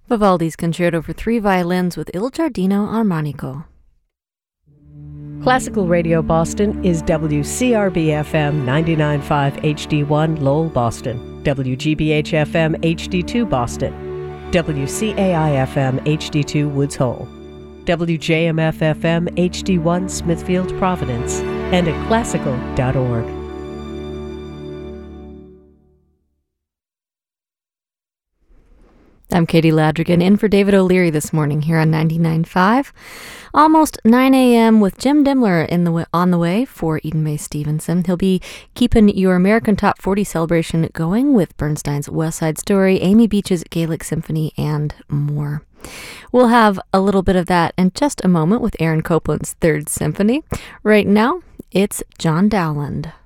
Vivaldi's Concerto for Three Violins with Il Giardino Armonico. Classical Radio Boston is WCRB-FM 99.5 HD1 Lowell, Boston, WGBH-FM HD2 Boston, WCAI-FM HD2 Woods Hole, WJMF-FM HD1 Smithfield, Providence, and at classical.org. I'm Katie Ladrigan, in for David O'Leary this morning here on 99.5. Almost 9 a.m. with Jim Dimler on the way for Eden May Stevenson. He'll be keeping your American Top 40 celebration going with Bernstein's West Side Story, Amy Beach's Gaelic Symphony, and more. We'll have a little bit of that in just a moment with Aaron Copland's Third Symphony. Right now, it's John Dowland.